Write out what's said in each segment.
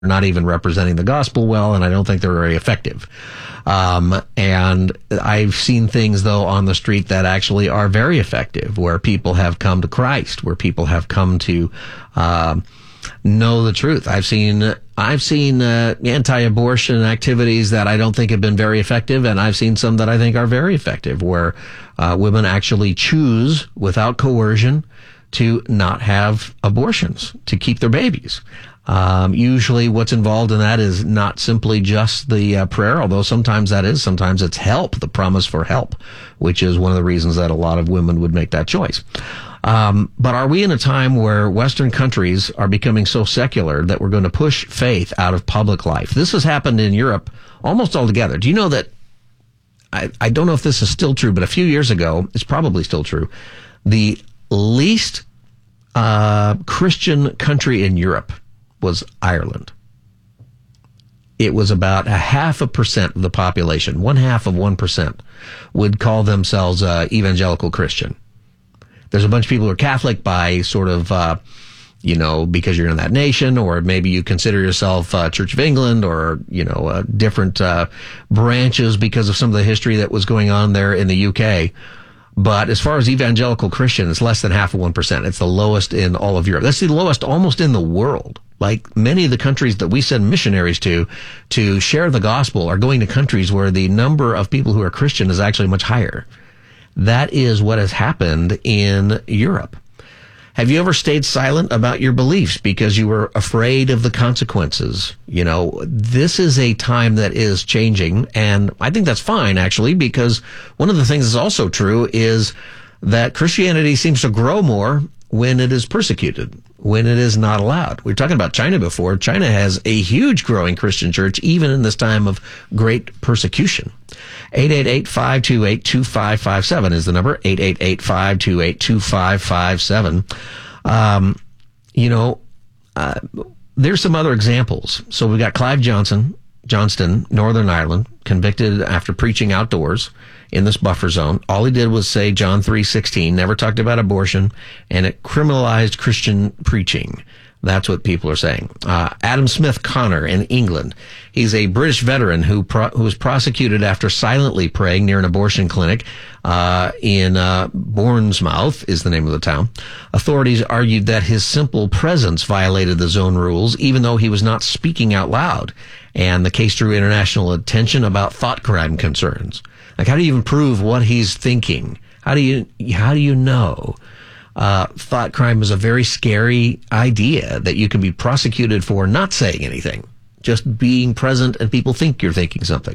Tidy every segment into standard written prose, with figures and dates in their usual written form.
not even representing the gospel well, and I don't think they're very effective. And I've seen things, though, on the street that actually are very effective, where people have come to Christ, where people have come to know the truth. I've seen anti-abortion activities that I don't think have been very effective, and I've seen some that I think are very effective, where women actually choose, without coercion, to not have abortions, to keep their babies. Usually what's involved in that is not simply just the prayer, although sometimes that is. Sometimes it's help, the promise for help, which is one of the reasons that a lot of women would make that choice. But are we in a time where Western countries are becoming so secular that we're going to push faith out of public life? This has happened in Europe almost altogether. Do you know that, I don't know if this is still true, but a few years ago, it's probably still true, the least Christian country in Europe was Ireland. It was about 0.5% of the population, 0.5% would call themselves evangelical Christian. There's a bunch of people who are Catholic by sort of, because you're in that nation, or maybe you consider yourself Church of England, or, different branches because of some of the history that was going on there in the UK. But as far as evangelical Christian, it's less than 0.5%. It's the lowest in all of Europe. That's the lowest almost in the world. Like many of the countries that we send missionaries to share the gospel are going to countries where the number of people who are Christian is actually much higher. That is what has happened in Europe. Have you ever stayed silent about your beliefs because you were afraid of the consequences? This is a time that is changing, and I think that's fine, actually, because one of the things that's also true is that Christianity seems to grow more when it is persecuted, when it is not allowed. We were talking about China before. China has a huge growing Christian church, even in this time of great persecution. 888-528-2557 is the number. 888-528-2557. There's some other examples. So we've got Clive Johnston, Northern Ireland, convicted after preaching outdoors in this buffer zone. All he did was say John 3:16, never talked about abortion, and it criminalized Christian preaching. That's what people are saying. Adam Smith Connor in England. He's a British veteran who was prosecuted after silently praying near an abortion clinic in Bournemouth is the name of the town. Authorities argued that his simple presence violated the zone rules, even though he was not speaking out loud. And the case drew international attention about thought crime concerns. Like, how do you even prove what he's thinking? How do you know? Thought crime is a very scary idea that you can be prosecuted for not saying anything, just being present and people think you're thinking something.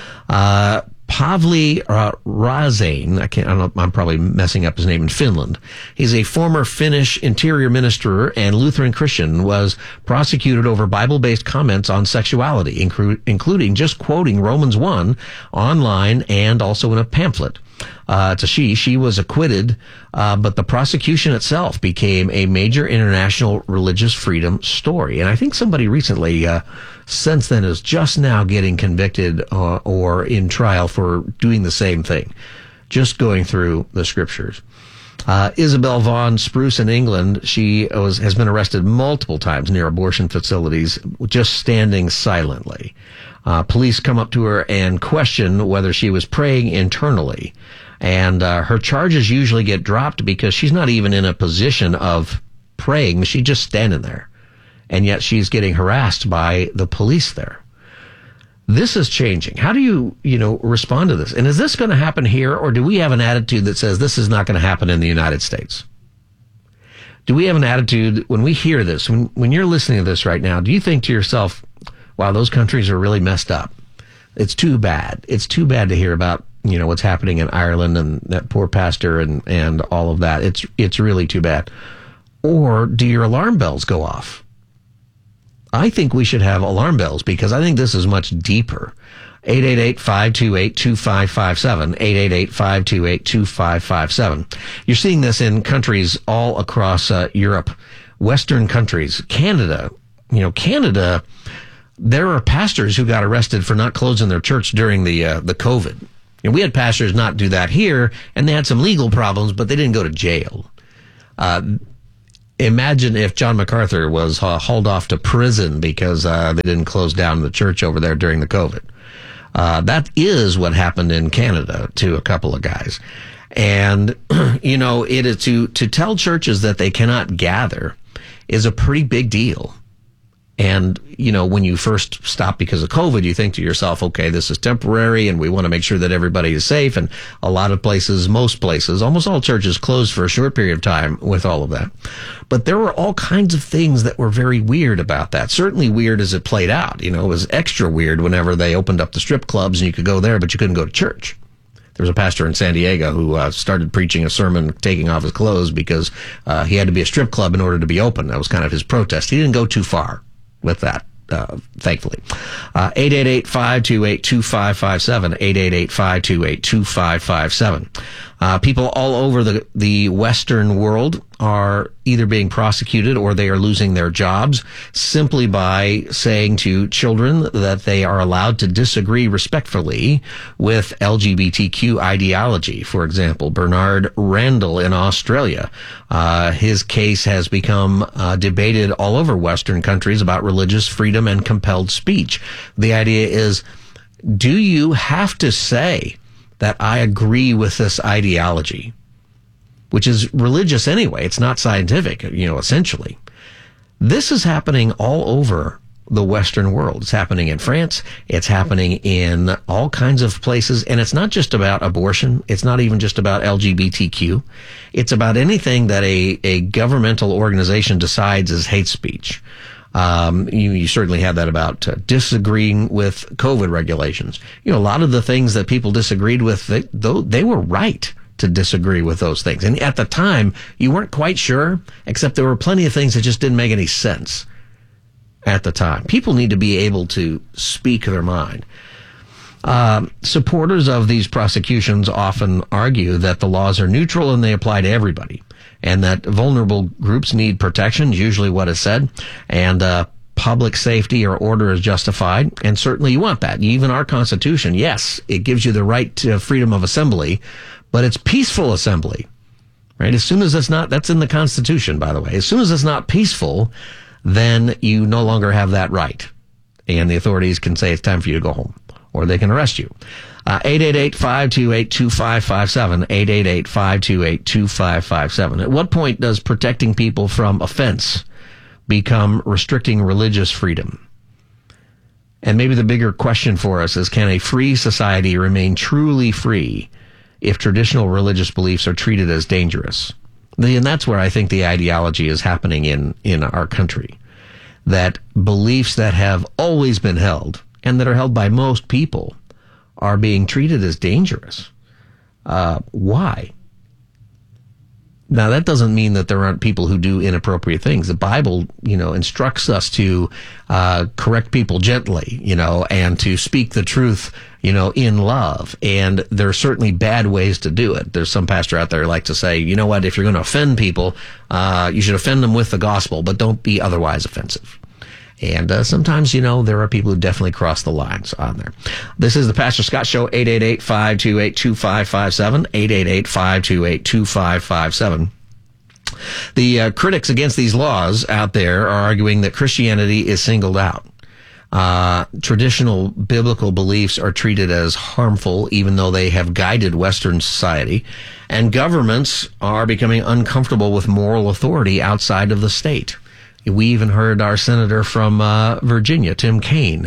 Pavli Razane, I'm probably messing up his name, in Finland. He's a former Finnish interior minister and Lutheran Christian, was prosecuted over Bible-based comments on sexuality, including just quoting Romans 1 online and also in a pamphlet. It's a she. She was acquitted, but the prosecution itself became a major international religious freedom story. And I think somebody recently, since then, is just now getting convicted or in trial for doing the same thing, just going through the scriptures. Isabel Vaughan Spruce in England, she has been arrested multiple times near abortion facilities, just standing silently. Police come up to her and question whether she was praying internally. And her charges usually get dropped because she's not even in a position of praying. She's just standing there. And yet she's getting harassed by the police there. This is changing. How do you respond to this? And is this going to happen here, or do we have an attitude that says this is not going to happen in the United States? Do we have an attitude when we hear this, when you're listening to this right now, do you think to yourself, wow, those countries are really messed up? It's too bad. It's too bad to hear about, what's happening in Ireland and that poor pastor and all of that. It's really too bad. Or do your alarm bells go off? I think we should have alarm bells because I think this is much deeper. 888-528-2557, 888-528-2557. You're seeing this in countries all across Europe, Western countries, Canada. Canada, there are pastors who got arrested for not closing their church during the COVID. We had pastors not do that here, and they had some legal problems, but they didn't go to jail. Imagine if John MacArthur was hauled off to prison because they didn't close down the church over there during the COVID. That is what happened in Canada to a couple of guys. And, it is to tell churches that they cannot gather is a pretty big deal. And, when you first stop because of COVID, you think to yourself, okay, this is temporary and we want to make sure that everybody is safe. And a lot of places, most places, almost all churches closed for a short period of time with all of that. But there were all kinds of things that were very weird about that. Certainly weird as it played out. It was extra weird whenever they opened up the strip clubs and you could go there, but you couldn't go to church. There was a pastor in San Diego who started preaching a sermon taking off his clothes because he had to be a strip club in order to be open. That was kind of his protest. He didn't go too far with that, thankfully. 888-528-2557, 888-528-2557. People all over the Western world are either being prosecuted or they are losing their jobs simply by saying to children that they are allowed to disagree respectfully with LGBTQ ideology. For example, Bernard Randall in Australia, his case has become debated all over Western countries about religious freedom and compelled speech. The idea is, do you have to say that I agree with this ideology, which is religious anyway? It's not scientific, essentially. This is happening all over the Western world. It's happening in France. It's happening in all kinds of places. And it's not just about abortion. It's not even just about LGBTQ. It's about anything that a governmental organization decides is hate speech. You certainly had that about disagreeing with COVID regulations. A lot of the things that people disagreed with, they were right to disagree with those things. And at the time, you weren't quite sure, except there were plenty of things that just didn't make any sense at the time. People need to be able to speak their mind. Supporters of these prosecutions often argue that the laws are neutral and they apply to everybody, and that vulnerable groups need protection, usually what is said, and public safety or order is justified, and certainly you want that. Even our Constitution, yes, it gives you the right to freedom of assembly, but it's peaceful assembly, right? As soon as it's not, that's in the Constitution, by the way. As soon as it's not peaceful, then you no longer have that right, and the authorities can say it's time for you to go home, or they can arrest you. 888-528-2557, 888-528-2557. At what point does protecting people from offense become restricting religious freedom? And maybe the bigger question for us is, can a free society remain truly free if traditional religious beliefs are treated as dangerous? And that's where I think the ideology is happening in our country. That beliefs that have always been held, and that are held by most people, are being treated as dangerous. Why? Now, that doesn't mean that there aren't people who do inappropriate things. The Bible, instructs us to correct people gently, and to speak the truth, in love. And there are certainly bad ways to do it. There's some pastor out there who like to say, you know what, if you're going to offend people, you should offend them with the gospel, but don't be otherwise offensive. And sometimes, there are people who definitely cross the lines on there. This is the Pastor Scott Show, 888-528-2557, 888-528-2557. The critics against these laws out there are arguing that Christianity is singled out. Traditional biblical beliefs are treated as harmful, even though they have guided Western society. And governments are becoming uncomfortable with moral authority outside of the state. We even heard our senator from Virginia, Tim Kaine,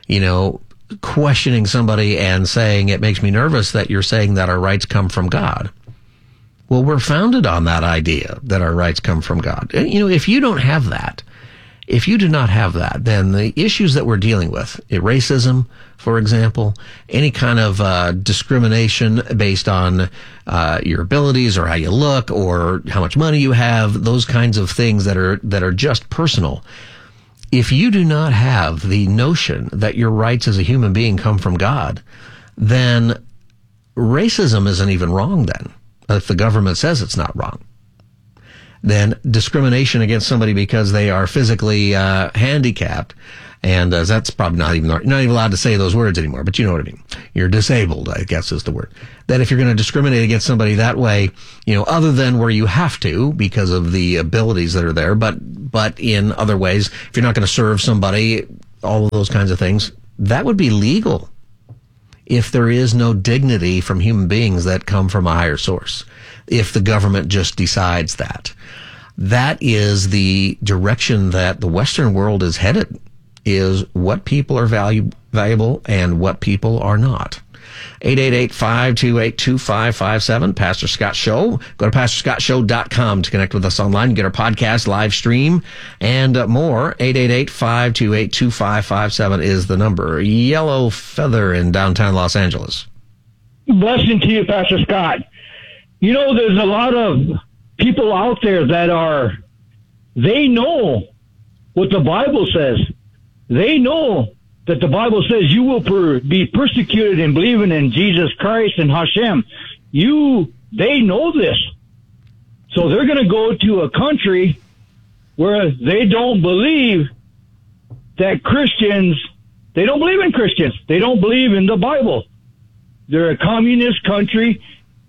questioning somebody and saying, it makes me nervous that you're saying that our rights come from God. Well, we're founded on that idea that our rights come from God. If you don't have that, if you do not have that, then the issues that we're dealing with, racism, for example, any kind of discrimination based on your abilities or how you look or how much money you have, those kinds of things that are just personal. If you do not have the notion that your rights as a human being come from God, then racism isn't even wrong then, if the government says it's not wrong. Then discrimination against somebody because they are physically handicapped And that's probably not even allowed to say those words anymore, but you know what I mean. You're disabled, I guess is the word. That if you're going to discriminate against somebody that way, other than where you have to because of the abilities that are there, but in other ways, if you're not going to serve somebody, all of those kinds of things, that would be legal if there is no dignity from human beings that come from a higher source. If the government just decides that. That is the direction that the Western world is headed. Is what people are valuable and what people are not. 888-528-2557, Pastor Scott Show. Go to pastorscottshow.com to connect with us online. Get our podcast, live stream, and more. 888-528-2557 is the number. Yellow Feather in downtown Los Angeles. Blessing to you, Pastor Scott. There's a lot of people out there that they know what the Bible says. They know that the Bible says you will be persecuted in believing in Jesus Christ and Hashem. They know this. So they're going to go to a country where they don't believe that they don't believe in Christians. They don't believe in the Bible. They're a communist country.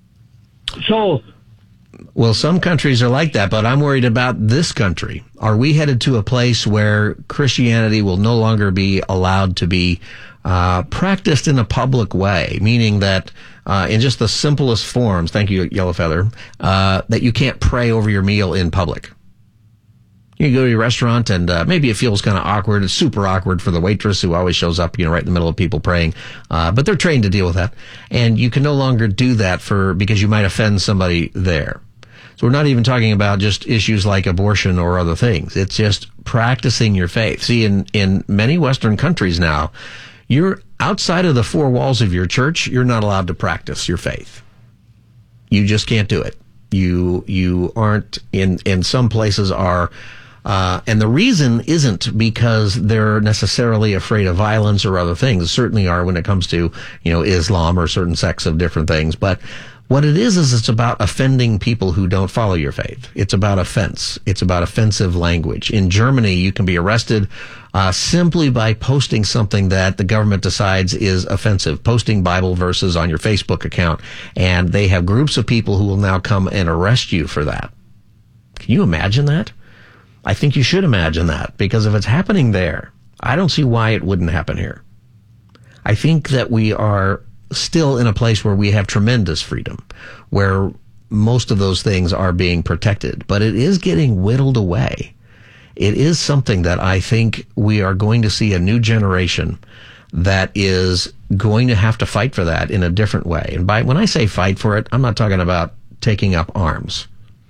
Well, some countries are like that, but I'm worried about this country. Are we headed to a place where Christianity will no longer be allowed to be practiced in a public way, meaning that in just the simplest forms, thank you, Yellow Feather, that you can't pray over your meal in public? You go to your restaurant and maybe it feels kind of awkward. It's super awkward for the waitress who always shows up, right in the middle of people praying. But they're trained to deal with that. And you can no longer do that because you might offend somebody there. So we're not even talking about just issues like abortion or other things. It's just practicing your faith. See, in many Western countries now, you're outside of the four walls of your church. You're not allowed to practice your faith. You just can't do it. You aren't in some places are. And the reason isn't because they're necessarily afraid of violence or other things. Certainly are when it comes to, Islam or certain sects of different things. But what it is it's about offending people who don't follow your faith. It's about offense. It's about offensive language. In Germany, you can be arrested simply by posting something that the government decides is offensive, posting Bible verses on your Facebook account. And they have groups of people who will now come and arrest you for that. Can you imagine that? I think you should imagine that, because if it's happening there, I don't see why it wouldn't happen here. I think that we are still in a place where we have tremendous freedom, where most of those things are being protected, but it is getting whittled away. It is something that I think we are going to see a new generation that is going to have to fight for that in a different way. And when I say fight for it, I'm not talking about taking up arms.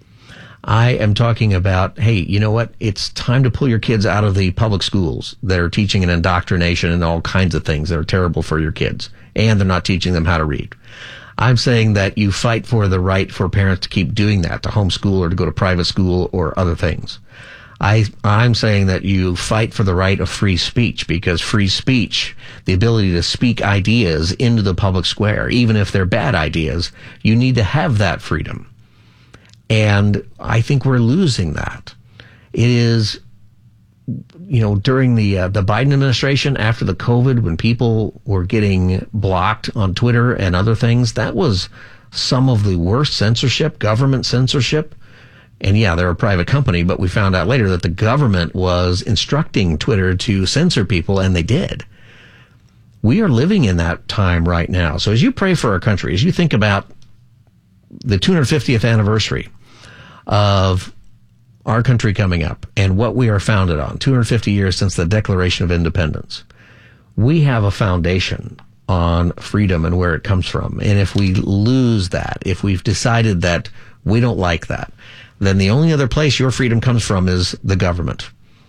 I am talking about, hey, you know what? It's time to pull your kids out of the public schools that are teaching an indoctrination and all kinds of things that are terrible for your kids. And they're not teaching them how to read. I'm saying that you fight for the right for parents to keep doing that, to homeschool or to go to private school or other things. I'm saying that you fight for the right of free speech, because free speech, the ability to speak ideas into the public square, even if they're bad ideas, you need to have that freedom. And I think we're losing that. It is, during the Biden administration, after the COVID, when people were getting blocked on Twitter and other things, that was some of the worst censorship, government censorship. And yeah, they're a private company, but we found out later that the government was instructing Twitter to censor people, and they did. We are living in that time right now. So as you pray for our country, as you think about the 250th anniversary of our country coming up and what we are founded on, 250 years since the Declaration of Independence, we have a foundation on freedom and where it comes from. And if we lose that, if we've decided that we don't like that, then the only other place your freedom comes from is the government.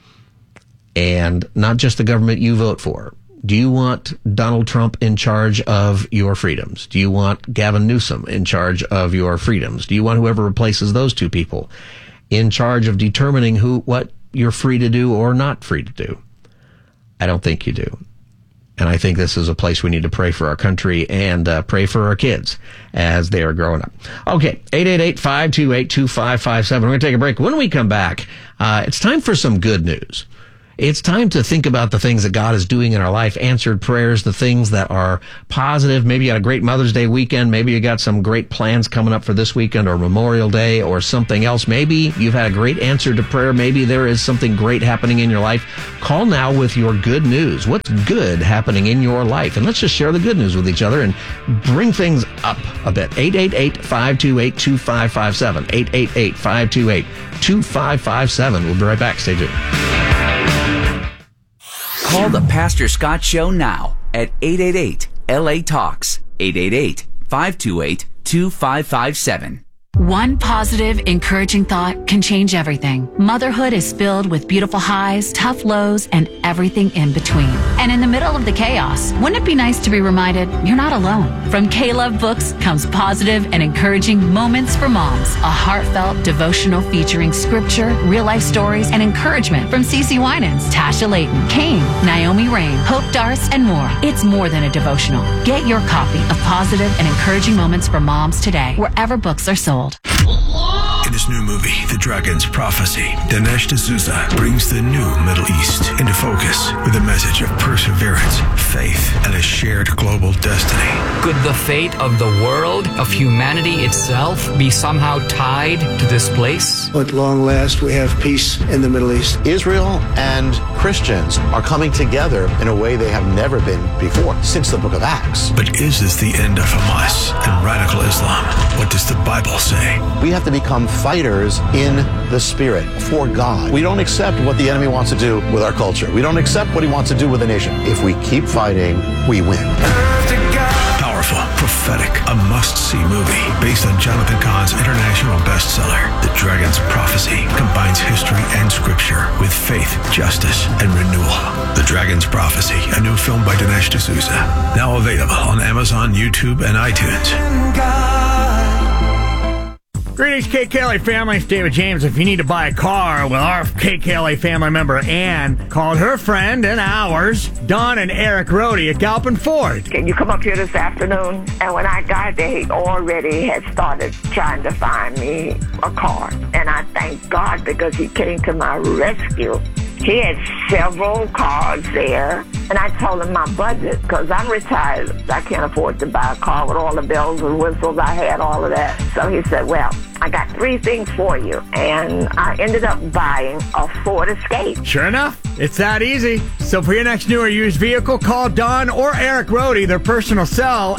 And not just the government you vote for. Do you want Donald Trump in charge of your freedoms? Do you want Gavin Newsom in charge of your freedoms? Do you want whoever replaces those two people in charge of determining what you're free to do or not free to do? I don't think you do. And I think this is a place we need to pray for our country and pray for our kids as they are growing up. Okay, 888-528-2557. We're going to take a break. When we come back, it's time for some good news. It's time to think about the things that God is doing in our life, answered prayers, the things that are positive. Maybe you had a great Mother's Day weekend. Maybe you got some great plans coming up for this weekend or Memorial Day or something else. Maybe you've had a great answer to prayer. Maybe there is something great happening in your life. Call now with your good news. What's good happening in your life? And let's just share the good news with each other and bring things up a bit. 888-528-2557. 888-528-2557. We'll be right back. Stay tuned. Call the Pastor Scott Show now at 888-LA-TALKS. 888-528-2557. One positive, encouraging thought can change everything. Motherhood is filled with beautiful highs, tough lows, and everything in between. And in the middle of the chaos, wouldn't it be nice to be reminded you're not alone? From K-Love Books comes positive and encouraging Moments for Moms, a heartfelt devotional featuring scripture, real-life stories, and encouragement from CeCe Winans, Tasha Layton, Kane, Naomi Rain, Hope Darce, and more. It's more than a devotional. Get your copy of Positive and Encouraging Moments for Moms today, wherever books are sold. In his new movie, The Dragon's Prophecy, Dinesh D'Souza brings the new Middle East into focus with a message of perseverance, faith, and a shared global destiny. Could the fate of the world, of humanity itself, be somehow tied to this place? At long last, we have peace in the Middle East. Israel and Christians are coming together in a way they have never been before, since the book of Acts. But is this the end of Hamas and radical Islam? What does the Bible say? We have to become fighters in the Spirit for God. We don't accept what the enemy wants to do with our culture. We don't accept what he wants to do with the nation. If we keep fighting, we win. Powerful, prophetic, a must-see movie based on Jonathan Cahn's international bestseller. The Dragon's Prophecy combines history and scripture with faith, justice, and renewal. The Dragon's Prophecy, a new film by Dinesh D'Souza. Now available on Amazon, YouTube, and iTunes. Greetings, KKLA family. It's David James. If you need to buy a car, well, our KKLA family member Ann called her friend and ours, Don and Eric Rohde at Galpin Ford. Can you come up here this afternoon? And when I got there, he already had started trying to find me a car. And I thank God because he came to my rescue. He had several cars there, and I told him my budget, because I'm retired. I can't afford to buy a car with all the bells and whistles. I had all of that. So he said, well, I got three things for you. And I ended up buying a Ford Escape. Sure enough, it's that easy. So for your next new or used vehicle, call Don or Eric Rohde, their personal cell,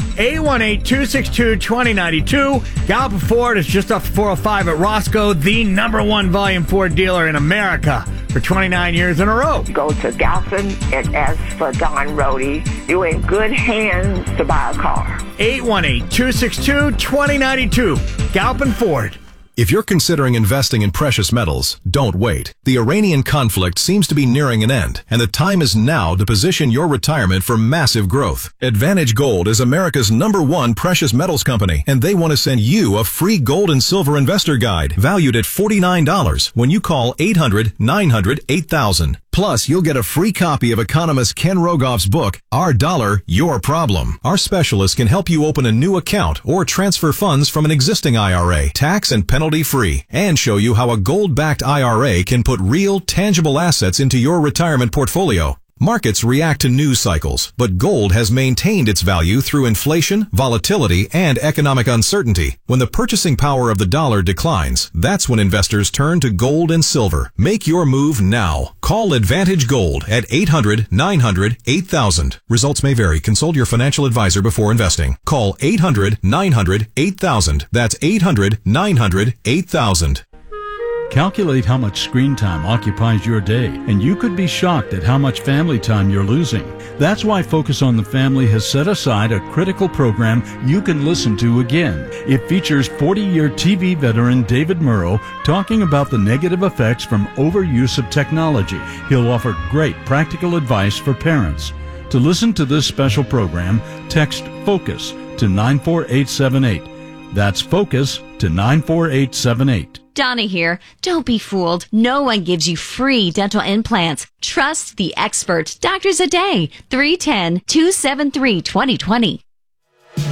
818-262-2092. Galpin Ford is just off 405 at Roscoe, the #1 volume Ford dealer in America for 29 years in a row. Go to Galpin and ask for Don Rohde. You're in good hands to buy a car. 818-262-2092. Galpin Ford. If you're considering investing in precious metals, don't wait. The Iranian conflict seems to be nearing an end, and the time is now to position your retirement for massive growth. Advantage Gold is America's #1 precious metals company, and they want to send you a free gold and silver investor guide valued at $49 when you call 800-900-8000. Plus, you'll get a free copy of economist Ken Rogoff's book, Our Dollar, Your Problem. Our specialists can help you open a new account or transfer funds from an existing IRA, tax and penalty-free, and show you how a gold-backed IRA can put real, tangible assets into your retirement portfolio. Markets react to news cycles, but gold has maintained its value through inflation, volatility, and economic uncertainty. When the purchasing power of the dollar declines, that's when investors turn to gold and silver. Make your move now. Call Advantage Gold at 800-900-8000. Results may vary. Consult your financial advisor before investing. Call 800-900-8000. That's 800-900-8000. Calculate how much screen time occupies your day, and you could be shocked at how much family time you're losing. That's why Focus on the Family has set aside a critical program you can listen to again. It features 40-year TV veteran David Murrow talking about the negative effects from overuse of technology. He'll offer great practical advice for parents. To listen to this special program, text FOCUS to 94878. That's FOCUS to 94878. Donna here. Don't be fooled. No one gives you free dental implants. Trust the expert. Doctors a Day. 310-273-2020.